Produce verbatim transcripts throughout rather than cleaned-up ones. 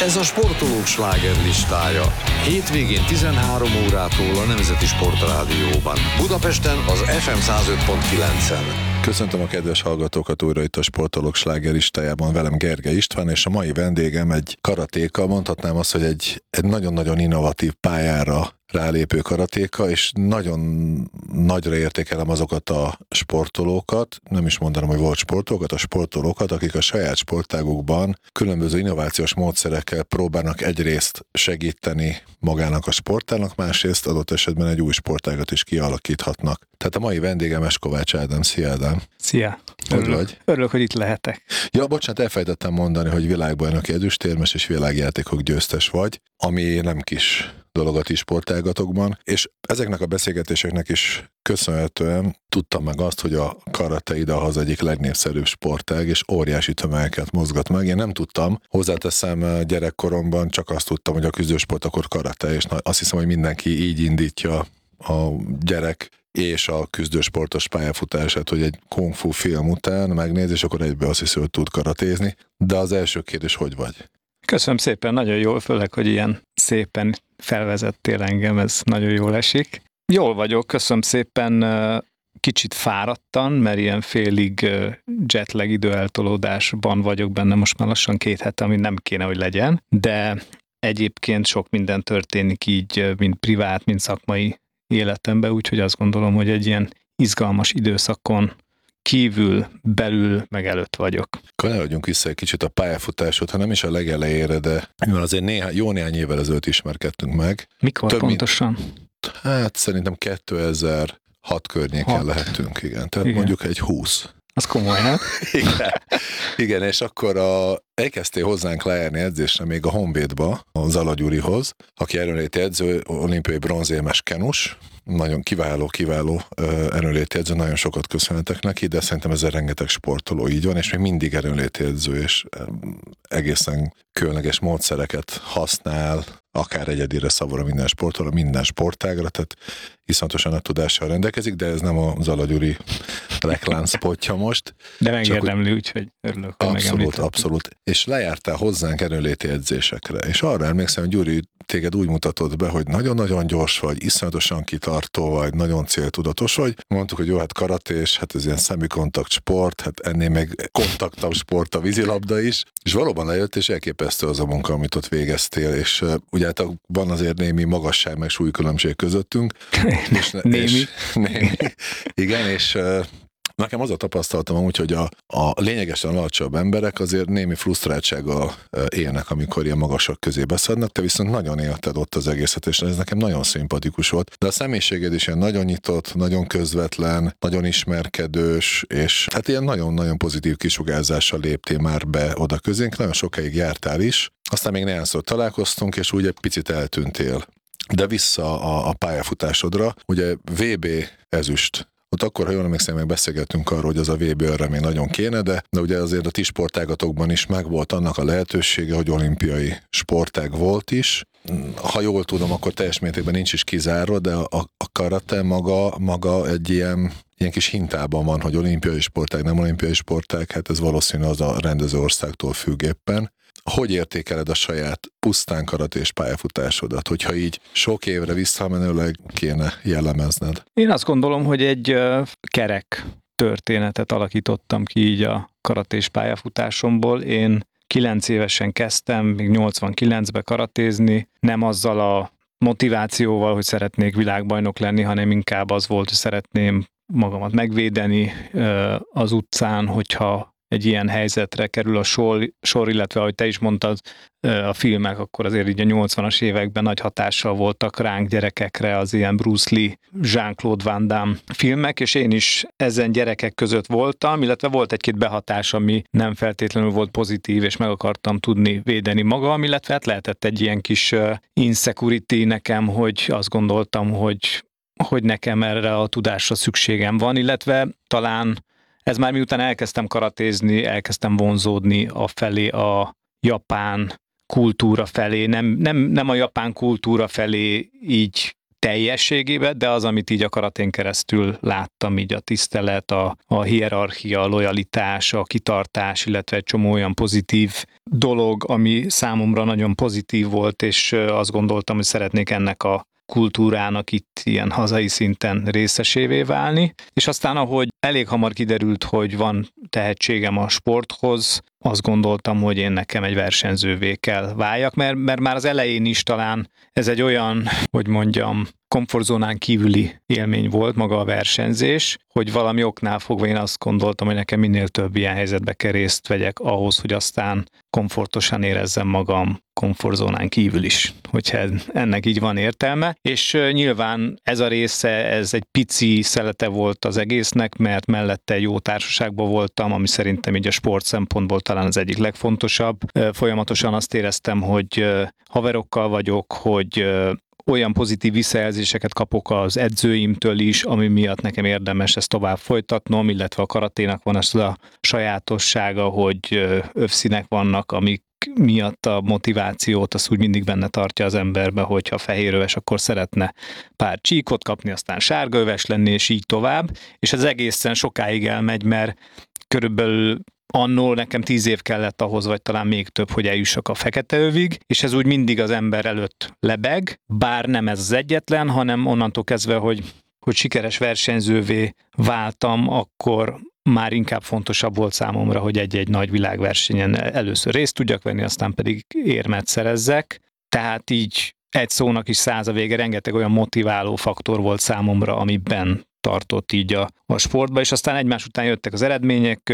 Ez a sportolók slágerlistája. Hétvégén tizenhárom órától a Nemzeti Sportrádióban. Budapesten az ef em száz öt pont kilencen. Köszöntöm a kedves hallgatókat újra itt a Sportolók slágerlistájában, velem Gergely István, és a mai vendégem egy karatéka, mondhatnám azt, hogy egy, egy nagyon-nagyon innovatív pályára rálépő karatéka, és nagyon nagyra értékelem azokat a sportolókat, nem is mondanám, hogy volt sportolókat, a sportolókat, akik a saját sportágukban különböző innovációs módszerekkel próbálnak egyrészt segíteni magának a sportának, másrészt adott esetben egy új sportágat is kialakíthatnak. Tehát a mai vendégem Eskovács Ádám. Szia, Ádám! Szia! Hogy örülök, vagy? Örülök, hogy itt lehetek. Ja, bocsánat, elfelejtettem mondani, hogy világbajnoki ezüstérmes és világjátékok győztes vagy, ami nem kis dolog a ti sportágatokban, és ezeknek a beszélgetéseknek is köszönhetően tudtam meg azt, hogy a karate idehaz egyik legnépszerűbb sportág, és óriási tömegeket mozgat meg. Én nem tudtam, hozzáteszem, gyerekkoromban csak azt tudtam, hogy a küzdősport akkor karate, és azt hiszem, hogy mindenki így indítja a gyerek és a küzdősportos pályafutását, hogy egy kung fu film után megnéz, és akkor egybe azt hiszi, hogy tud karatézni. De az első kérdés, hogy vagy? Köszönöm szépen, nagyon jól, főleg, hogy ilyen szépen felvezettél engem, ez nagyon jól esik. Jól vagyok, köszönöm szépen, kicsit fáradtan, mert ilyen félig jetlag időeltolódásban vagyok benne most már lassan két hete, ami nem kéne, hogy legyen, de egyébként sok minden történik így, mind privát, mind szakmai életemben, úgyhogy azt gondolom, hogy egy ilyen izgalmas időszakon kívül, belül, meg előtt vagyok. Kanyarodjunk vissza egy kicsit a pályafutásod, ha nem is a legelejére, de mivel azért néha, jó néhány évvel ezelőtt ismerkedtünk meg. Mikor Több pontosan? Mint, hát szerintem kétezer-hat környéken Hat. lehetünk, igen. Tehát igen. Mondjuk egy húsz. Az komoly, nem? Igen. Igen, és akkor a, elkezdtél hozzánk lejárni edzésre még a Honvédba, a Zala Gyurihoz, aki erőnléti edző, olimpiai bronzérmes kenus, nagyon kiváló, kiváló erőnléti edző, nagyon sokat köszönhetek neki, de szerintem ezzel rengeteg sportoló így van, és még mindig erőnléti edző, és egészen különleges módszereket használ, akár egyedire szabora minden sportoló, minden sportágra, tehát iszonyatosan nagy tudással rendelkezik, de ez nem a Zala Gyuri reklámspotja most. De megérdemli, úgyhogy örülök, hogy abszolút, abszolút. És lejártál hozzánk erőnléti edzésekre, és arra emlékszem, hogy Gyuri téged úgy mutatott be, hogy nagyon-nagyon gyors vagy, iszonyatosan kitartó vagy, nagyon céltudatos vagy. Mondtuk, hogy jó, hát karatés, hát ez ilyen szemikontakt sport, hát ennél meg kontaktabb sport a vízilabda is, és valóban lejött, és elképesztő az a munka, amit ott végeztél, és uh, ugye hát van azért némi magasság meg súlykülönbség közöttünk. és, némi. És, némi. Igen, és uh, nekem az a tapasztalatom amúgy, hogy a, a lényegesen alacsonyabb emberek azért némi frusztráltsággal élnek, amikor ilyen magasak közé beszednek, te viszont nagyon élted ott az egészet, és ez nekem nagyon szimpatikus volt. De a személyiséged is ilyen nagyon nyitott, nagyon közvetlen, nagyon ismerkedős, és hát ilyen nagyon-nagyon pozitív kisugárzással léptél már be oda közénk, nagyon sokáig jártál is, aztán még néhányszor találkoztunk, és úgy egy picit eltűntél. De vissza a, a pályafutásodra, ugye vé bé ezüst. Ott akkor, ha jól emlékszem, meg beszélgettünk arról, hogy az a vé bé arra még nagyon kéne, de, de ugye azért a ti sportágatokban is megvolt annak a lehetősége, hogy olimpiai sportág volt is. Ha jól tudom, akkor teljes mértékben nincs is kizárva, de a, a karate maga, maga egy ilyen, ilyen kis hintában van, hogy olimpiai sportág, nem olimpiai sportág, hát ez valószínű az a rendező országtól függ éppen. Hogy értékeled a saját pusztán karatés pályafutásodat, hogyha így sok évre visszamenőleg kéne jellemezned? Én azt gondolom, hogy egy uh, kerek történetet alakítottam ki így a karatés pályafutásomból. Én kilenc évesen kezdtem, még nyolcvankilencben karatézni, nem azzal a motivációval, hogy szeretnék világbajnok lenni, hanem inkább az volt, hogy szeretném magamat megvédeni uh, az utcán, hogyha egy ilyen helyzetre kerül a sor, sor, illetve ahogy te is mondtad, a filmek akkor azért így a nyolcvanas években nagy hatással voltak ránk gyerekekre az ilyen Bruce Lee, Jean-Claude Van Damme filmek, és én is ezen gyerekek között voltam, illetve volt egy-két behatás, ami nem feltétlenül volt pozitív, és meg akartam tudni védeni magam, illetve hát lehetett egy ilyen kis insecurity nekem, hogy azt gondoltam, hogy, hogy nekem erre a tudásra szükségem van, illetve talán ez már miután elkezdtem karatézni, elkezdtem vonzódni a felé, a japán kultúra felé, nem, nem, nem a japán kultúra felé így teljességében, de az, amit így a karatén keresztül láttam, így a tisztelet, a, a hierarchia, a lojalitás, a kitartás, illetve egy csomó olyan pozitív dolog, ami számomra nagyon pozitív volt, és azt gondoltam, hogy szeretnék ennek a kultúrának itt ilyen hazai szinten részesévé válni. És aztán, ahogy elég hamar kiderült, hogy van tehetségem a sporthoz, azt gondoltam, hogy én nekem egy versenyzővé kell váljak, mert, mert már az elején is talán ez egy olyan, hogy mondjam, komfortzónán kívüli élmény volt maga a versenyzés, hogy valami oknál fogva én azt gondoltam, hogy nekem minél több ilyen helyzetbe kell részt vegyek ahhoz, hogy aztán komfortosan érezzem magam komfortzónán kívül is, hogyha ennek így van értelme. És nyilván ez a része, ez egy pici szelete volt az egésznek, mert mellette jó társaságban voltam, ami szerintem így a sport szempontból talán az egyik legfontosabb. Folyamatosan azt éreztem, hogy haverokkal vagyok, hogy olyan pozitív visszajelzéseket kapok az edzőimtől is, ami miatt nekem érdemes ezt tovább folytatnom, illetve a karaténak van az a sajátossága, hogy övszínek vannak, amik miatt a motivációt az úgy mindig benne tartja az emberbe, hogyha fehéröves, akkor szeretne pár csíkot kapni, aztán sárgaöves lenni, és így tovább, és ez egészen sokáig elmegy, mert körülbelül annól nekem tíz év kellett ahhoz, vagy talán még több, hogy eljussak a fekete övig, és ez úgy mindig az ember előtt lebeg, bár nem ez az egyetlen, hanem onnantól kezdve, hogy, hogy sikeres versenyzővé váltam, akkor már inkább fontosabb volt számomra, hogy egy-egy nagy világversenyen először részt tudjak venni, aztán pedig érmet szerezzek. Tehát így egy szónak is száz a vége, rengeteg olyan motiváló faktor volt számomra, amiben tartott így a, a sportba, és aztán egymás után jöttek az eredmények.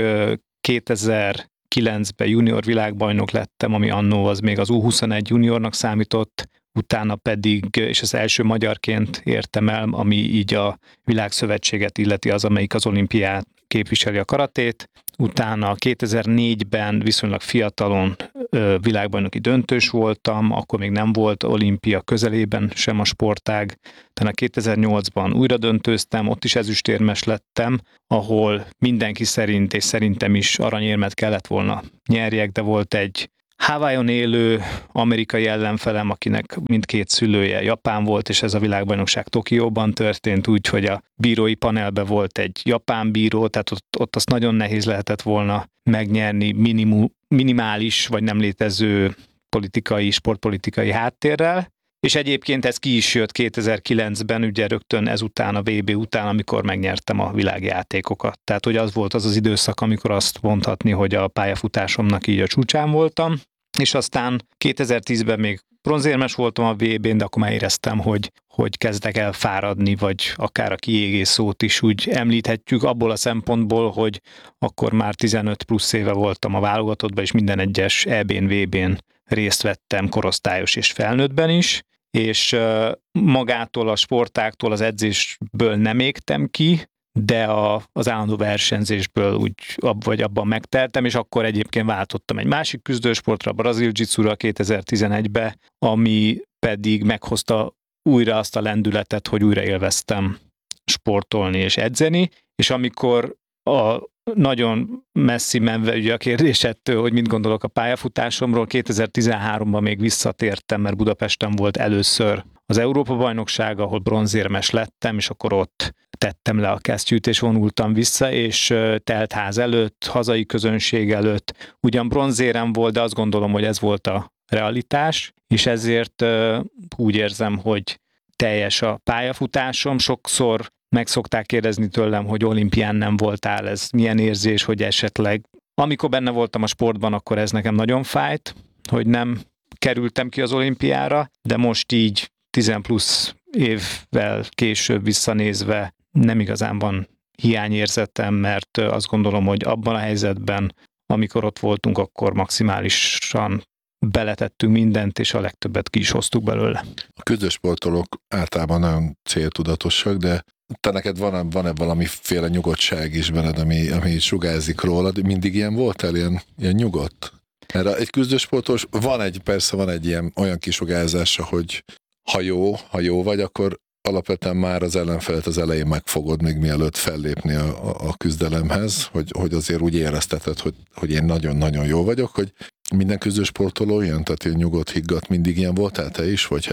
kétezer-kilencben junior világbajnok lettem, ami annó az még az U huszonegy juniornak számított, utána pedig, és az első magyarként értem el, ami így a világszövetséget illeti, az, amelyik az olimpiát képviseli a karatét. Utána kétezer-négyben viszonylag fiatalon világbajnoki döntős voltam, akkor még nem volt olimpia közelében sem a sportág. Utána kétezer-nyolcban újra döntőztem, ott is ezüstérmes lettem, ahol mindenki szerint, és szerintem is aranyérmet kellett volna nyerjek, de volt egy Hawaiion élő amerikai ellenfelem, akinek mindkét szülője japán volt, és ez a világbajnokság Tokióban történt, úgyhogy a bírói panelben volt egy japán bíró, tehát ott, ott azt nagyon nehéz lehetett volna megnyerni minimum, minimális vagy nem létező politikai, sportpolitikai háttérrel. És egyébként ez ki is jött kétezer-kilencben, ugye rögtön ezután, a vé bé után, amikor megnyertem a világjátékokat. Tehát, hogy az volt az az időszak, amikor azt mondhatni, hogy a pályafutásomnak így a csúcsán voltam. És aztán kétezer-tízben még bronzérmes voltam a vé bén, de akkor már éreztem, hogy, hogy kezdek el fáradni, vagy akár a kiégés szót is úgy említhetjük, abból a szempontból, hogy akkor már tizenöt plusz éve voltam a válogatottban, és minden egyes é bén, vé bén részt vettem korosztályos és felnőttben is, és magától a sportáktól, az edzésből nem égtem ki, de a, az állandó versenyzésből úgy ab, vagy abban megteltem, és akkor egyébként váltottam egy másik küzdősportra, a brazil jiu-jitsura kétezer-tizenegyben, ami pedig meghozta újra azt a lendületet, hogy újra élveztem sportolni és edzeni, és amikor a nagyon messzi menve ugye a kérdésettől, hogy mit gondolok a pályafutásomról, kétezer-tizenháromban még visszatértem, mert Budapesten volt először az Európa-bajnokság, ahol bronzérmes lettem, és akkor ott tettem le a kesztyűt, és vonultam vissza, és teltház előtt, hazai közönség előtt, ugyan bronzérem volt, de azt gondolom, hogy ez volt a realitás, és ezért úgy érzem, hogy teljes a pályafutásom. Sokszor meg szokták kérdezni tőlem, hogy olimpián nem voltál, ez milyen érzés, hogy esetleg, amikor benne voltam a sportban, akkor ez nekem nagyon fájt, hogy nem kerültem ki az olimpiára, de most így tíz plusz évvel később visszanézve nem igazán van hiányérzetem, mert azt gondolom, hogy abban a helyzetben, amikor ott voltunk, akkor maximálisan beletettünk mindent, és a legtöbbet ki is hoztuk belőle. A küzdősportolók általában nagyon céltudatosak, de te neked van-e, van-e valamiféle nyugodtság is benned, ami, ami sugárzik rólad? Mindig ilyen voltál, ilyen, ilyen nyugodt? Erre egy küzdősportos, van egy, persze van egy ilyen olyan kisugárzása, hogy ha jó, ha jó vagy, akkor alapvetően már az ellenfelet az elején megfogod, még mielőtt fellépni a, a, a küzdelemhez, hogy, hogy azért úgy érezteted, hogy, hogy én nagyon-nagyon jó vagyok, hogy minden küzdősportoló ilyen, tehát ilyen nyugodt, higgadt, mindig ilyen voltál te is, vagy hát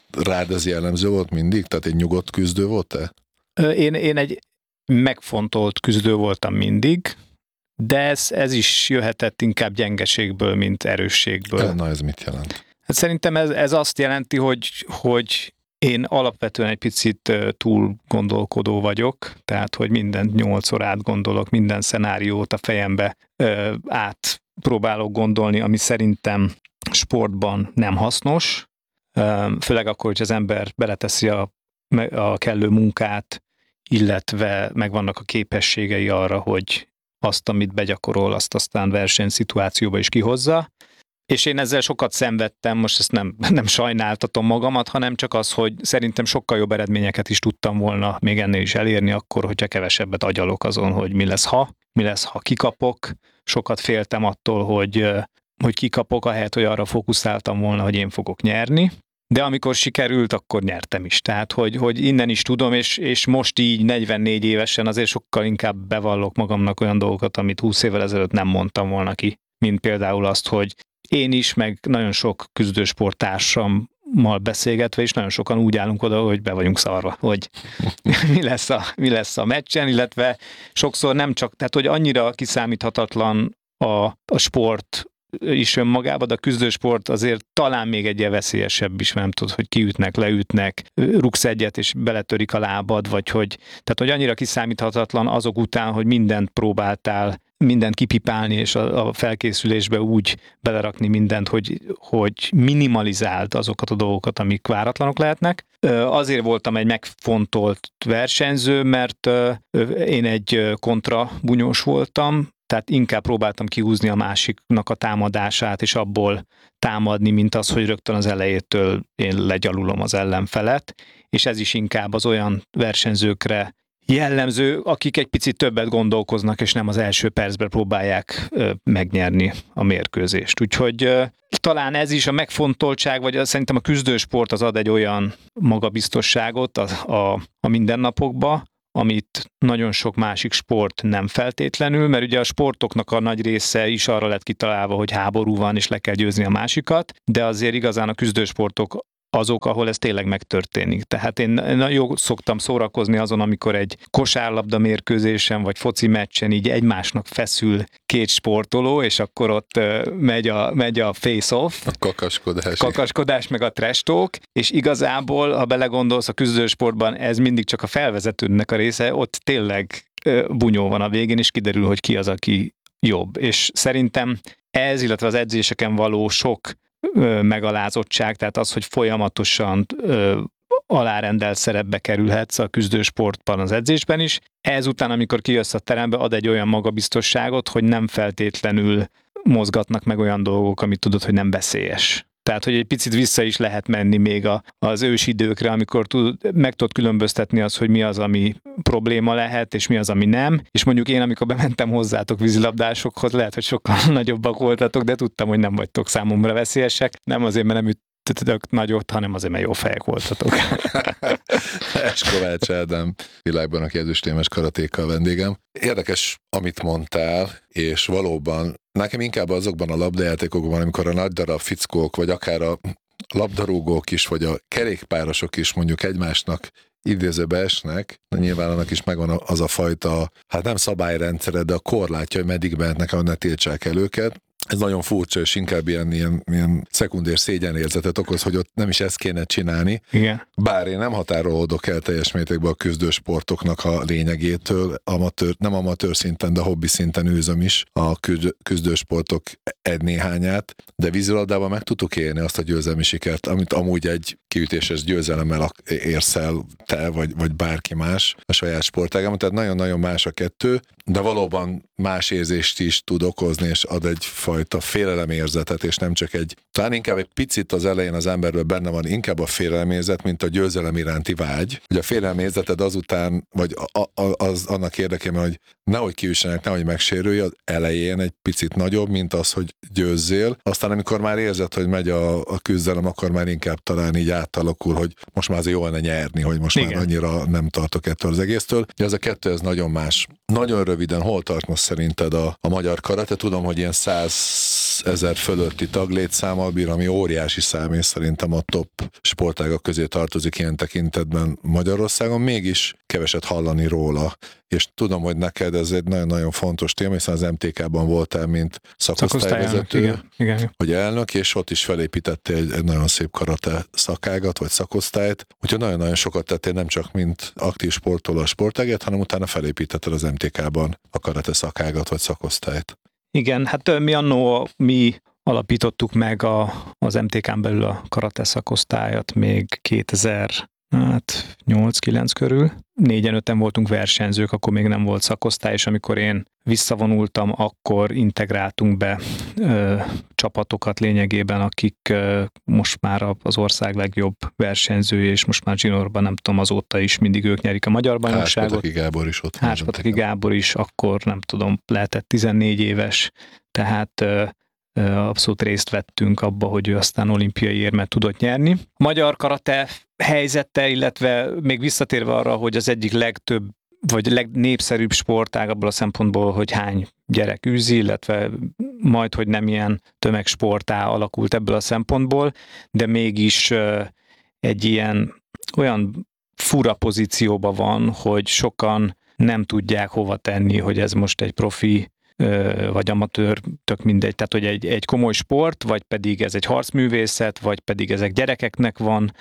rád ez jellemző volt mindig? Tehát egy nyugodt küzdő volt-e? Én, én egy megfontolt küzdő voltam mindig, de ez, ez is jöhetett inkább gyengeségből, mint erősségből. Na, ez mit jelent? Hát szerintem ez, ez azt jelenti, hogy, hogy én alapvetően egy picit túl gondolkodó vagyok, tehát, hogy mindent nyolcszor átgondolok, minden szenáriót a fejembe ö, át próbálok gondolni, ami szerintem sportban nem hasznos, ö, főleg akkor, hogy az ember beleteszi a, a kellő munkát, illetve megvannak a képességei arra, hogy azt, amit begyakorol, azt aztán versenyszituációba is kihozza. És én ezzel sokat szenvedtem, most ezt nem, nem sajnáltatom magamat, hanem csak az, hogy szerintem sokkal jobb eredményeket is tudtam volna még ennél is elérni akkor, hogyha kevesebbet agyalok azon, hogy mi lesz ha, mi lesz ha kikapok. Sokat féltem attól, hogy, hogy kikapok, ahelyett, hogy arra fókuszáltam volna, hogy én fogok nyerni. De amikor sikerült, akkor nyertem is. Tehát, hogy, hogy innen is tudom, és, és most így negyvennégy évesen azért sokkal inkább bevallok magamnak olyan dolgokat, amit húsz évvel ezelőtt nem mondtam volna ki. Mint például azt, hogy én is, meg nagyon sok küzdősporttársammal beszélgetve, és nagyon sokan úgy állunk oda, hogy be vagyunk szarva, hogy mi lesz a, mi lesz a meccsen, illetve sokszor nem csak, tehát hogy annyira kiszámíthatatlan a, a sport is önmagában, de a küzdősport azért talán még egy ilyen veszélyesebb is, nem tudod, hogy kiütnek, leütnek, rugsz egyet, és beletörik a lábad, vagy hogy, tehát hogy annyira kiszámíthatatlan azok után, hogy mindent próbáltál, mindent kipipálni, és a, a felkészülésbe úgy belerakni mindent, hogy, hogy minimalizáld azokat a dolgokat, amik váratlanok lehetnek. Azért voltam egy megfontolt versenyző, mert én egy kontrabunyós voltam, tehát inkább próbáltam kihúzni a másiknak a támadását, és abból támadni, mint az, hogy rögtön az elejétől én legyalulom az ellenfelet, és ez is inkább az olyan versenyzőkre jellemző, akik egy picit többet gondolkoznak, és nem az első percben próbálják ö, megnyerni a mérkőzést. Úgyhogy ö, talán ez is a megfontoltság, vagy az, szerintem a küzdősport az ad egy olyan magabiztosságot a, a, a mindennapokba, amit nagyon sok másik sport nem feltétlenül, mert ugye a sportoknak a nagy része is arra lett kitalálva, hogy háború van, és le kell győzni a másikat, de azért igazán a küzdősportok azok, ahol ez tényleg megtörténik. Tehát én nagyon szoktam szórakozni azon, amikor egy kosárlabda mérkőzésen, vagy foci meccsen így egymásnak feszül két sportoló, és akkor ott megy a, megy a face-off. A kakaskodás. Kakaskodás, meg a trash talk, és igazából, ha belegondolsz, a küzdősportban ez mindig csak a felvezetőnek a része, ott tényleg bunyó van a végén, és kiderül, hogy ki az, aki jobb. És szerintem ez, illetve az edzéseken való sok megalázottság, tehát az, hogy folyamatosan ö, alárendelt szerepbe kerülhetsz a küzdősportban, az edzésben is. Ezután, amikor kijössz a terembe, ad egy olyan magabiztosságot, hogy nem feltétlenül mozgatnak meg olyan dolgok, amit tudod, hogy nem veszélyes. Tehát, hogy egy picit vissza is lehet menni még a, az ősidőkre, amikor tud, meg tudod különböztetni az, hogy mi az, ami probléma lehet, és mi az, ami nem. És mondjuk én, amikor bementem hozzátok vízilabdásokhoz, lehet, hogy sokkal nagyobbak voltatok, de tudtam, hogy nem vagytok számomra veszélyesek. Nem azért, mert nem üttetek nagyot, hanem azért, mert jó fejek voltatok. Eskovács Ádám, világban a ezüstérmes karatékkal vendégem. Érdekes, amit mondtál, és valóban nekem inkább azokban a labdajátékokban, amikor a nagy darab fickók, vagy akár a labdarúgók is, vagy a kerékpárosok is mondjuk egymásnak idézőbe esnek, nyilván annak is megvan az a fajta, hát nem szabályrendszere, de a korlátja, hogy meddig mehetnek, ahol ne tiltsák el őket. Ez nagyon furcsa, és inkább ilyen, ilyen, ilyen szekundér szégyenérzetet okoz, hogy ott nem is ezt kéne csinálni. Igen. Bár én nem határolódok el teljes mértékben a küzdősportoknak a lényegétől, amatőr, nem amatőr szinten, de hobbi szinten űzöm is a küzdősportok egy néhányát, de vízilabdában meg tudtuk élni azt a győzelmi sikert, amit amúgy egy kiütéses győzelemmel érsz el te, vagy, vagy bárki más a saját sportágában, tehát nagyon-nagyon más a kettő, de valóban más érzést is tud okozni, és ad egyfajta félelemérzetet, és nem csak egy, talán inkább egy picit az elején az emberben benne van inkább a félelemérzet, mint a győzelem iránti vágy. Hogy a félelemérzeted azután, vagy a, a, az annak érdekében, hogy nehogy kiüssenek, nehogy megsérülj, az elején egy picit nagyobb, mint az, hogy győzzél. Aztán amikor már érzed, hogy megy a, a küzdelem, akkor már inkább talán így átalakul, hogy most már azért jól ne nyerni, hogy most Igen. már annyira nem tartok ettől az egésztől. De ez a kettő, ez nagyon más. Nagyon röviden, hol tart most szerinted a, a magyar karate? Tudom, hogy ilyen száz húszezer fölötti taglétszámmal bír, ami óriási szám, és szerintem a top sportágak közé tartozik ilyen tekintetben Magyarországon, mégis keveset hallani róla. És tudom, hogy neked ez egy nagyon-nagyon fontos téma, hiszen az em té ká-ban voltál, mint szakosztályvezető, igen, igen. vagy elnök, és ott is felépítettél egy, egy nagyon szép karate szakágat, vagy szakosztályt. Úgyhogy nagyon-nagyon sokat tettél, nem csak mint aktív sportoló a sportágért, hanem utána felépítetted az em té ká-ban a karate szakágat, vagy szakosztályt. Igen, hát mi annó, mi alapítottuk meg a, az em té ká-n belül a karate szakosztályat még kétezer-nyolc-kilenc körül. Négyen-öten voltunk versenyzők, akkor még nem volt szakosztály, és amikor én visszavonultam, akkor integráltunk be ö, csapatokat lényegében, akik ö, most már az ország legjobb versenyzője, és most már juniorban, nem tudom, azóta is mindig ők nyerik a magyar bajnokságot. Háspataki Gábor is ott. Háspataki Gábor is, akkor nem tudom, lehetett tizennégy éves, tehát ö, ö, abszolút részt vettünk abba, hogy ő aztán olimpiai érmet tudott nyerni. A magyar karate helyzete, illetve még visszatérve arra, hogy az egyik legtöbb, vagy legnépszerűbb sportág abból a szempontból, hogy hány gyerek űzi, illetve majd, hogy nem ilyen tömegsportá alakult ebből a szempontból, de mégis egy ilyen olyan fura pozícióban van, hogy sokan nem tudják hova tenni, hogy ez most egy profi vagy amatőr, tök mindegy, tehát hogy egy, egy komoly sport, vagy pedig ez egy harcművészet, vagy pedig ezek gyerekeknek van,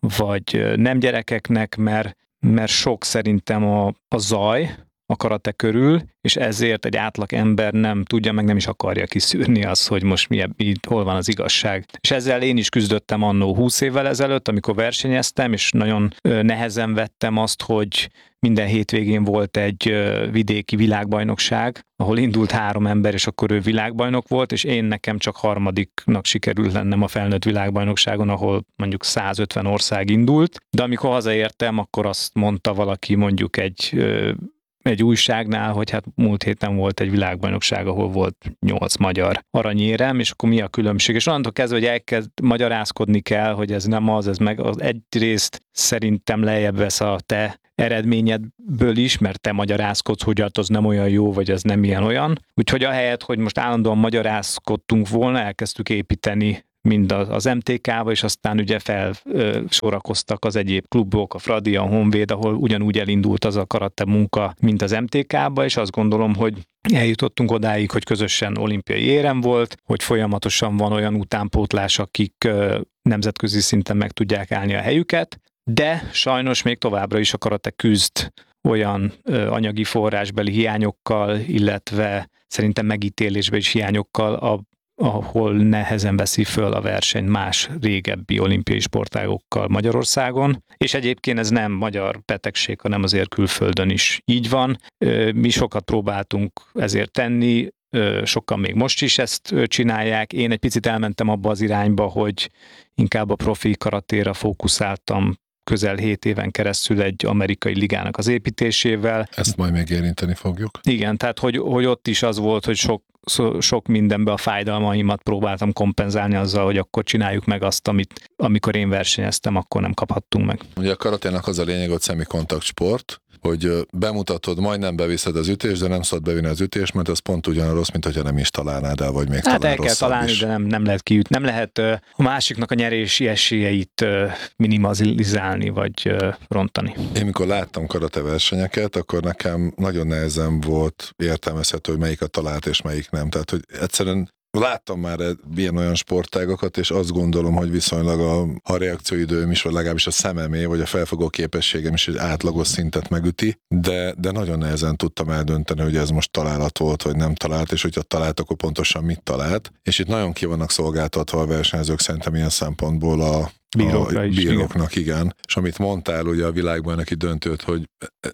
vagy nem gyerekeknek, mert, mert sok szerintem a, a zaj a karate körül, és ezért egy átlag ember nem tudja, meg nem is akarja kiszűrni azt, hogy most mi, mi, hol van az igazság. És ezzel én is küzdöttem annó húsz évvel ezelőtt, amikor versenyeztem, és nagyon nehezen vettem azt, hogy minden hétvégén volt egy vidéki világbajnokság, ahol indult három ember, és akkor ő világbajnok volt, és én nekem csak harmadiknak sikerült lennem a felnőtt világbajnokságon, ahol mondjuk százötven ország indult, de amikor hazaértem, akkor azt mondta valaki mondjuk egy egy újságnál, hogy hát múlt héten volt egy világbajnokság, ahol volt nyolc magyar aranyérem, és akkor mi a különbség? És onnantól kezdve, hogy elkezd magyarázkodni kell, hogy ez nem az, ez meg az egyrészt szerintem lejjebb vesz a te eredményedből is, mert te magyarázkodsz, hogy hát az nem olyan jó, vagy az nem ilyen olyan. Úgyhogy ahelyett, hogy most állandóan magyarázkodtunk volna, elkezdtük építeni mind az em té ká-ba, és aztán ugye felsorakoztak az egyéb klubok, a Fradi, a Honvéd, ahol ugyanúgy elindult az a karate munka, mint az em té ká-ba, és azt gondolom, hogy eljutottunk odáig, hogy közösen olimpiai érem volt, hogy folyamatosan van olyan utánpótlás, akik nemzetközi szinten meg tudják állni a helyüket, de sajnos még továbbra is a karate küzd olyan anyagi forrásbeli hiányokkal, illetve szerintem megítélésbeli is hiányokkal, a ahol nehezen veszi föl a verseny más régebbi olimpiai sportágokkal Magyarországon, és egyébként ez nem magyar betegség, hanem azért külföldön is így van. Mi sokat próbáltunk ezért tenni, sokan még most is ezt csinálják. Én egy picit elmentem abba az irányba, hogy inkább a profi karatéra fókuszáltam közel hét éven keresztül egy amerikai ligának az építésével. Ezt majd még érinteni fogjuk. Igen, tehát hogy, hogy ott is az volt, hogy sok, sok mindenben a fájdalmaimat próbáltam kompenzálni azzal, hogy akkor csináljuk meg azt, amit amikor én versenyeztem, akkor nem kaphattunk meg. Ugye a karaténak az a lényeg, hogy szemikontakt sport, hogy bemutatod, majdnem beviszed az ütést, de nem szabad bevinni az ütést, mert az pont ugyan rossz, mint hogyha nem is találnád el, vagy még hát talán el kell találni, is. De nem, nem lehet kiütni. Nem lehet a másiknak a nyerési esélyeit minimalizálni, vagy rontani. Én mikor láttam karate versenyeket, akkor nekem nagyon nehezen volt értelmezhető, hogy melyiket talált és melyik nem. Tehát, hogy egyszerűen láttam már ilyen olyan sportágokat, és azt gondolom, hogy viszonylag a, a reakcióidőm is, vagy legalábbis a szememé, vagy a felfogó képességem is egy átlagos szintet megüti, de, de nagyon nehezen tudtam eldönteni, hogy ez most találat volt, vagy nem talált, és hogyha talált, akkor pontosan mit talált. És itt nagyon ki vannak szolgáltatva a versenyzők szerintem ilyen szempontból a Bírókra a is, bíróknak, igen. igen. És amit mondtál ugye a világban neki döntőt, hogy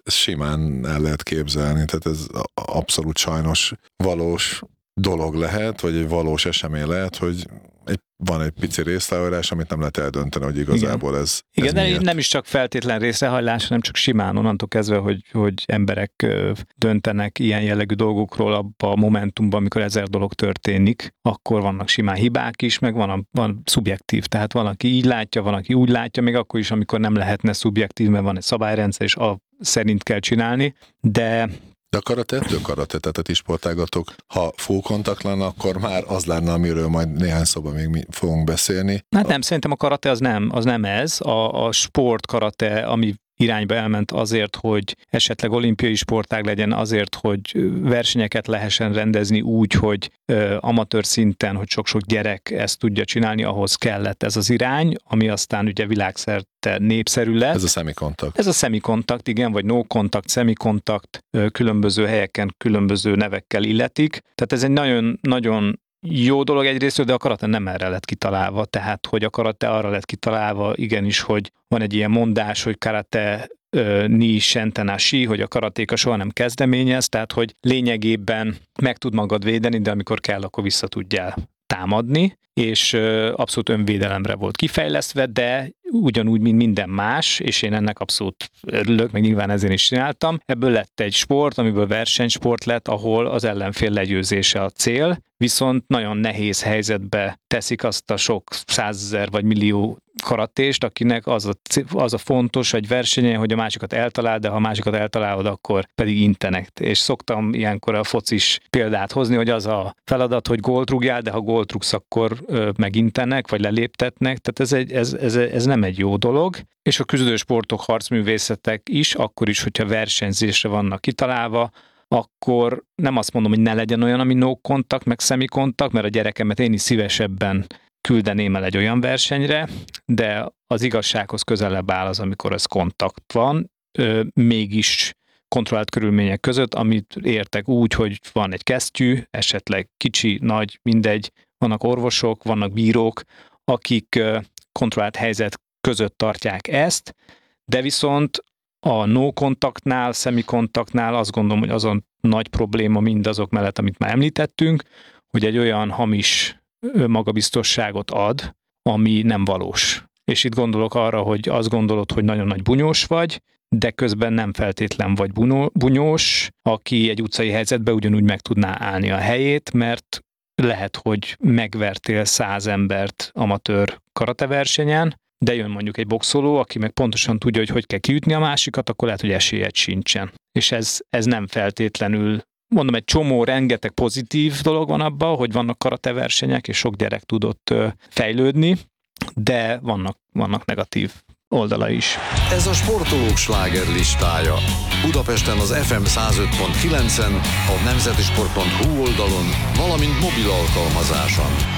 simán el lehet képzelni, tehát ez abszolút sajnos valós dolog lehet, vagy egy valós esemény lehet, hogy egy, van egy pici részrehajlás, amit nem lehet eldönteni, hogy igazából Igen. ez Igen, ez de miért. nem is csak feltétlen részrehajlás, hanem csak simán onnantól kezdve, hogy, hogy emberek döntenek ilyen jellegű dolgokról abban a momentumban, amikor ezer dolog történik, akkor vannak simán hibák is, meg van, van szubjektív, tehát van, aki így látja, van, aki úgy látja, még akkor is, amikor nem lehetne szubjektív, mert van egy szabályrendszer, és a szerint kell csinálni, de De a karate ettől karate, tehát a ti sportágatok, ha full kontakt lenne, akkor már az lenne, amiről majd néhány szóban még mi fogunk beszélni. Hát nem, szerintem a karate az nem, az nem ez. A, a sport karate, ami irányba elment azért, hogy esetleg olimpiai sportág legyen, azért, hogy versenyeket lehessen rendezni úgy, hogy ö, amatőr szinten, hogy sok-sok gyerek ezt tudja csinálni, ahhoz kellett ez az irány, ami aztán ugye világszerte népszerű lett. Ez a szemikontakt. Ez a szemikontakt, igen, vagy no kontakt, szemikontakt, különböző helyeken különböző nevekkel illetik. Tehát ez egy nagyon, nagyon jó dolog egyrészt, de a karate nem erre lett kitalálva, tehát hogy a karate arra lett kitalálva, igenis, hogy van egy ilyen mondás, hogy karate ni shentenashi, hogy a karatéka soha nem kezdeményez, tehát hogy lényegében meg tud magad védeni, de amikor kell, akkor vissza tudjál támadni, és abszolút önvédelemre volt kifejlesztve, de ugyanúgy, mint minden más, és én ennek abszolút örülök, meg nyilván ezért is csináltam. Ebből lett egy sport, amiből versenysport lett, ahol az ellenfél legyőzése a cél, viszont nagyon nehéz helyzetbe teszik azt a sok százezer vagy millió karatést, akinek az a, az a fontos egy versenyen, hogy a másikat eltalál, de ha a másikat eltalálod, akkor pedig intenek. És szoktam ilyenkor a focis példát hozni, hogy az a feladat, hogy gólt rúgjál, de ha gólt rúgsz, akkor ö, megintenek, vagy leléptetnek. Tehát ez, egy, ez, ez, ez nem egy jó dolog. És a küzdősportok, harcművészetek is, akkor is, hogyha versenyzésre vannak kitalálva, akkor nem azt mondom, hogy ne legyen olyan, ami no kontakt, meg szemikontakt, mert a gyerekemet én is szívesebben küldeném el egy olyan versenyre, de az igazsághoz közelebb áll az, amikor ez kontakt van, ö, mégis kontrollált körülmények között, amit értek úgy, hogy van egy kesztyű, esetleg kicsi, nagy, mindegy, vannak orvosok, vannak bírók, akik ö, kontrollált helyzet között tartják ezt, de viszont a no kontaktnál, szemikontaktnál azt gondolom, hogy azon nagy probléma mindazok mellett, amit már említettünk, hogy egy olyan hamis magabiztosságot ad, ami nem valós. És itt gondolok arra, hogy azt gondolod, hogy nagyon nagy bunyós vagy, de közben nem feltétlen vagy bunyós, aki egy utcai helyzetben ugyanúgy meg tudná állni a helyét, mert lehet, hogy megvertél száz embert amatőr karateversenyen, de jön mondjuk egy boxoló, aki meg pontosan tudja, hogy hogy kell kiütni a másikat, akkor lehet, hogy esélyed sincsen. És ez, ez nem feltétlenül, mondom, egy csomó, rengeteg pozitív dolog van abban, hogy vannak karateversenyek, és sok gyerek tudott fejlődni, de vannak, vannak negatív oldala is. Ez a sportolók slágerlistája. Budapesten az ef em száz öt pont kilencen, a nemzetisport pont hu oldalon, valamint mobil alkalmazáson.